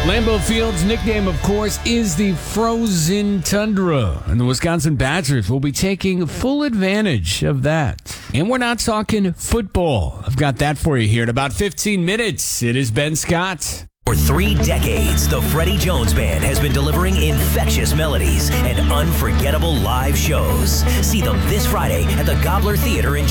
Lambeau Field's nickname, of course, is the Frozen Tundra, and the Wisconsin Badgers will be taking full advantage of that. And we're not talking football. I've got that for you here in about 15 minutes. It is Ben Scott. For 3 decades, the Freddie Jones Band has been delivering infectious melodies and unforgettable live shows. See them this Friday at the Gobbler Theater in